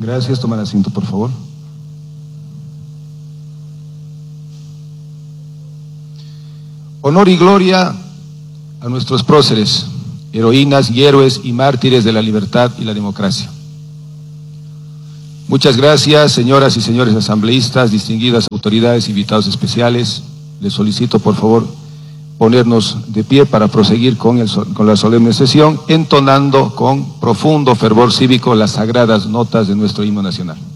Gracias, toman asiento, por favor. Honor y gloria a nuestros próceres, heroínas y héroes y mártires de la libertad y la democracia. Muchas gracias, señoras y señores asambleístas, distinguidas autoridades, invitados especiales. Les solicito, por favor, ponernos de pie para proseguir con la solemne sesión, entonando con profundo fervor cívico las sagradas notas de nuestro himno nacional.